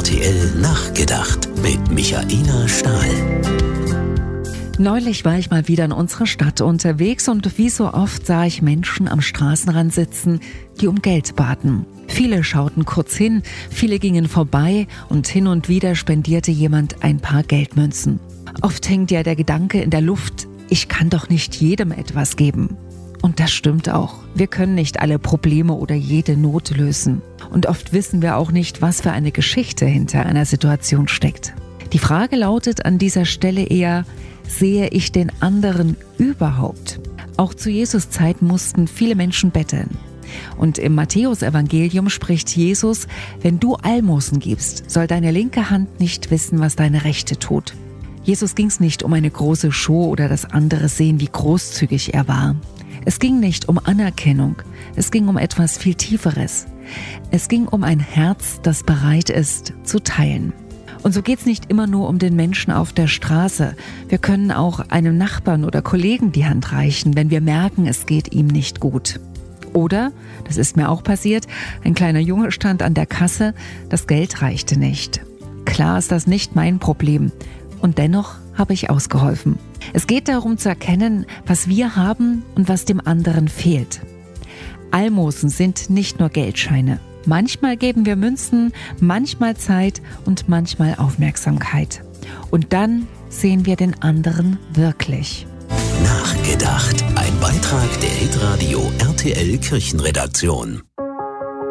RTL Nachgedacht mit Michaela Stahl. Neulich war ich mal wieder in unserer Stadt unterwegs und wie so oft sah ich Menschen am Straßenrand sitzen, die um Geld baten. Viele schauten kurz hin, viele gingen vorbei und hin und wieder spendierte jemand ein paar Geldmünzen. Oft hängt ja der Gedanke in der Luft, ich kann doch nicht jedem etwas geben. Und das stimmt auch. Wir können nicht alle Probleme oder jede Not lösen. Und oft wissen wir auch nicht, was für eine Geschichte hinter einer Situation steckt. Die Frage lautet an dieser Stelle eher, sehe ich den anderen überhaupt? Auch zu Jesus Zeit mussten viele Menschen betteln. Und im Matthäus-Evangelium spricht Jesus, wenn du Almosen gibst, soll deine linke Hand nicht wissen, was deine rechte tut. Jesus ging es nicht um eine große Show oder das andere sehen, wie großzügig er war. Es ging nicht um Anerkennung, es ging um etwas viel Tieferes. Es ging um ein Herz, das bereit ist, zu teilen. Und so geht es nicht immer nur um den Menschen auf der Straße. Wir können auch einem Nachbarn oder Kollegen die Hand reichen, wenn wir merken, es geht ihm nicht gut. Oder, das ist mir auch passiert, ein kleiner Junge stand an der Kasse, das Geld reichte nicht. Klar ist das nicht mein Problem. Und dennoch habe ich ausgeholfen. Es geht darum zu erkennen, was wir haben und was dem anderen fehlt. Almosen sind nicht nur Geldscheine. Manchmal geben wir Münzen, manchmal Zeit und manchmal Aufmerksamkeit. Und dann sehen wir den anderen wirklich. Nachgedacht. Ein Beitrag der Hitradio RTL Kirchenredaktion.